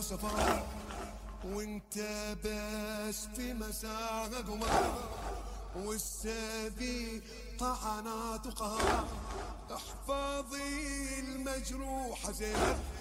وسفر، وانت بس في مساء قمر، والسبي طعنات وقهر. احفظي المجروحة زينب